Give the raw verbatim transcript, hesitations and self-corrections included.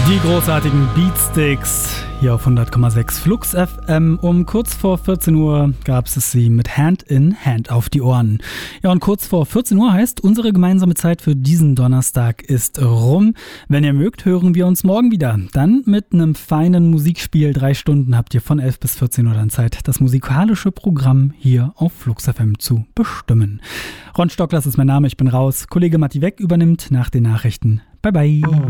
Die großartigen Beatsticks hier auf hundert Komma sechs Flux F M. Um kurz vor vierzehn Uhr gab es sie mit Hand in Hand auf die Ohren. Ja, und kurz vor vierzehn Uhr heißt, unsere gemeinsame Zeit für diesen Donnerstag ist rum. Wenn ihr mögt, hören wir uns morgen wieder. Dann mit einem feinen Musikspiel. Drei Stunden habt ihr von elf bis vierzehn Uhr dann Zeit, das musikalische Programm hier auf Flux F M zu bestimmen. Ron Stock, das ist mein Name, ich bin raus. Kollege Matti Weck übernimmt nach den Nachrichten. Bye bye.